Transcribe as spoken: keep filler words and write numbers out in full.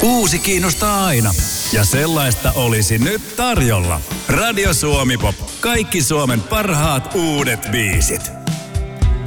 Uusi kiinnostaa aina. Ja sellaista olisi nyt tarjolla. Radio Suomi Pop. Kaikki Suomen parhaat uudet biisit.